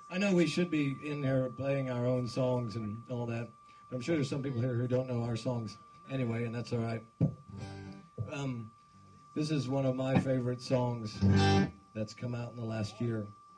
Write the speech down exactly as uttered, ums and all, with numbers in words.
I know we should be in there playing our own songs and all that, but I'm sure there's some people here who don't know our songs anyway, and that's all right. Um, this is one of my favorite songs that's come out in the last year.